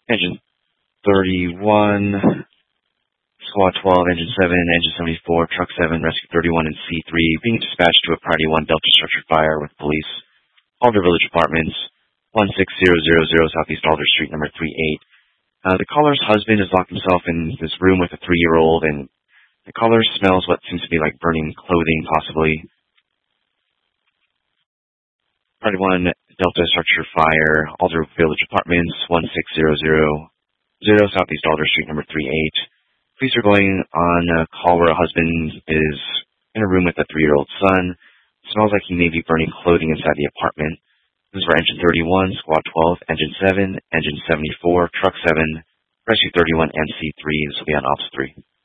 Engine 31, Squad 12, Engine 7, Engine 74, Truck 7, Rescue 31, and C3 being dispatched to a Priority 1 Delta structure fire with police. Alder Village Apartments, 16000 Southeast Alder Street, number 38. The caller's husband has locked himself in this room with a 3-year-old, and the caller smells what seems to be like burning clothing, possibly. Priority 1 Delta structure fire, Alder Village Apartments, 16000 Southeast Alder Street, number 38. Police are going on a call where a husband is in a room with a 3-year-old son. Smells like he may be burning clothing inside the apartment. This is for Engine 31, Squad 12, Engine 7, Engine 74, Truck 7, Rescue 31, and C3. This will be on Ops 3.